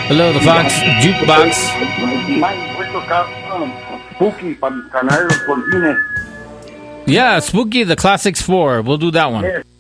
Hello, the Fox Jukebox. Mike, we took out Spooky from Canary Los Colgines. Yeah, Spooky, the Classics 4. We'll do that one. Yes.